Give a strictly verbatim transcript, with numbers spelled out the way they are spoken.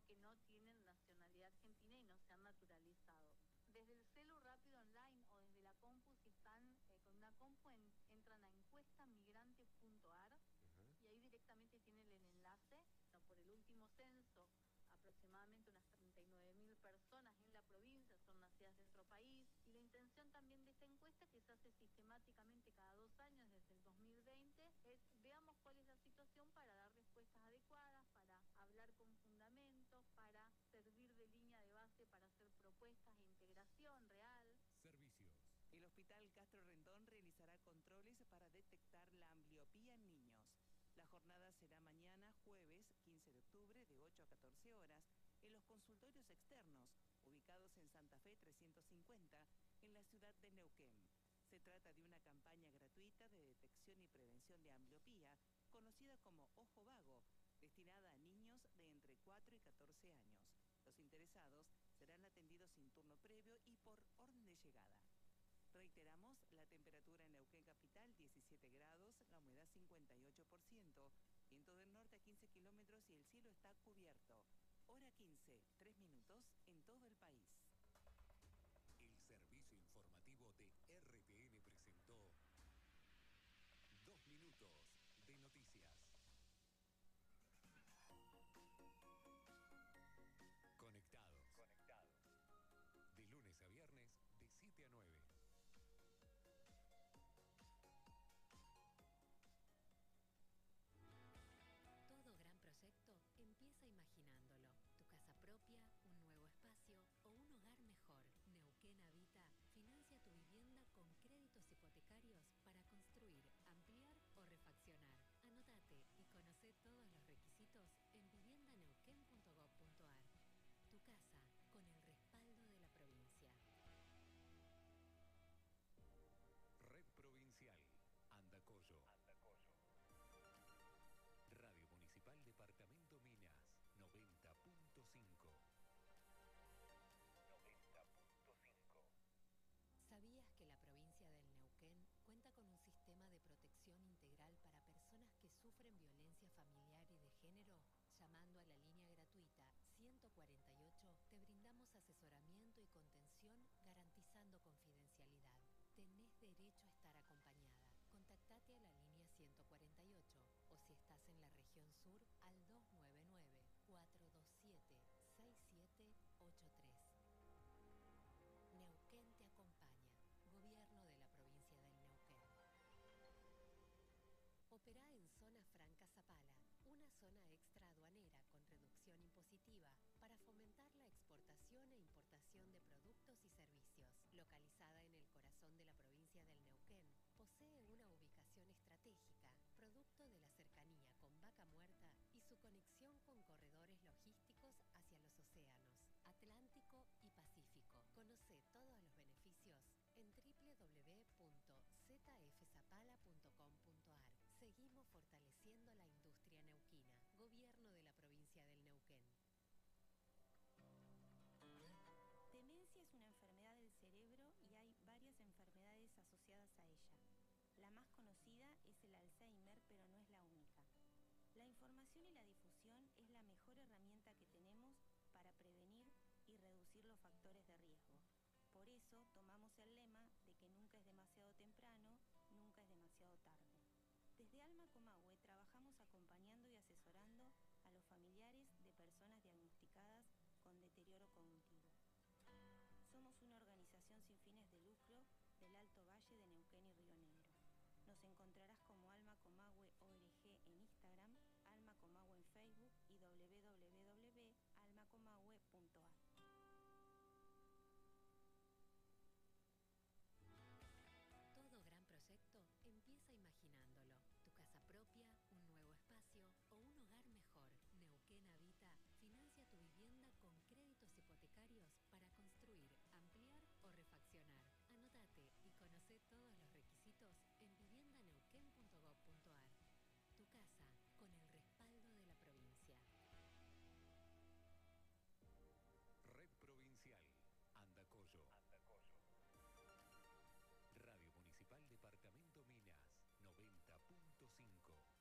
sino que no tienen nacionalidad argentina y no se han naturalizado. Desde el celu rápido online o desde la compu, si están eh, con una compu, en, entran a encuesta migrante punto ar uh-huh. y ahí directamente tienen el enlace. No, por el último censo, aproximadamente unas treinta y nueve mil personas en la provincia son nacidas de otro país, y la intención también de esta encuesta, que se hace sistemáticamente cada dos años desde el dos mil veinte, es veamos cuál es la situación para dar respuestas adecuadas, para hablar con fundamentos, para servir de línea de base para hacer propuestas e integración real. Servicios. El Hospital Castro Rendón realizará controles para detectar la ambliopía en niños. La jornada será mañana, jueves quince de octubre, de ocho a catorce horas, en los consultorios externos, ubicados en Santa Fe trescientos cincuenta, en la ciudad de Neuquén. Se trata de una campaña gratuita de detección y prevención de ambliopía, conocida como ojo vago, destinada a niños de entre cuatro y catorce años. Los interesados serán atendidos sin turno previo y por orden de llegada. Reiteramos, la temperatura en Neuquén capital diecisiete grados, la humedad cincuenta y ocho por ciento, viento del norte a quince kilómetros y el cielo está cubierto. Hora quince, tres minutos en todo el país. El servicio informativo de R T N presentó Dos Minutos de Noticias. Conectados. Conectados. De lunes a viernes, de siete a nueve. Todo gran proyecto empieza imaginándolo. Tu casa propia, un nuevo espacio o un hogar mejor. Neuquén Habita financia tu vivienda con créditos hipotecarios para construir, ampliar o refaccionar. Anotate y conoce todos los requisitos en vivienda neuquén punto gob punto ar. Tu casa con el respaldo de la provincia. Red Provincial, Andacollo. Andacollo. Radio Municipal Departamento Minas, noventa punto cinco. noventa punto cinco. ¿Sabías que la provincia del Neuquén cuenta con un sistema de protección integral para personas que sufren violencia familiar y de género? Llamando a la línea gratuita ciento cuarenta y ocho, te brindamos asesoramiento y contención garantizando confidencialidad. Tenés derecho a estar acompañada. Contactate a la línea ciento cuarenta y ocho o si estás en la región sur al dos nueve nueve, cuatro dos siete, seis siete ocho tres. Neuquén te acompaña. Gobierno de la provincia del Neuquén. Operá en Zona Franca Zapala, una zona extra aduanera con reducción impositiva para fomentar la exportación e importación de productos y servicios. Localizada en el corazón de la provincia del Neuquén, posee una ubicación estratégica, producto de la cercanía con Vaca Muerta y su conexión con corredores logísticos hacia los océanos Atlántico y Pacífico. Conoce todos los beneficios en doble u doble u doble u punto z f zapala punto com punto ar. Seguimos fortaleciendo la industria neuquina. Gobierno de la provincia del Neuquén. Demencia es una enfermedad del cerebro y hay varias enfermedades asociadas a ella. La más conocida es el Alzheimer, pero no es la única. La información y la difusión es la mejor herramienta que tenemos para prevenir y reducir los factores de riesgo. Por eso tomamos el lema de que nunca es demasiado temprano, nunca es demasiado tarde. Desde Alma Comahue trabajamos acompañando y asesorando a los familiares de personas diagnosticadas con deterioro cognitivo. Somos una organización sin fines de lucro del Alto Valle de Neuquén y Río Negro. Nos encontrarás con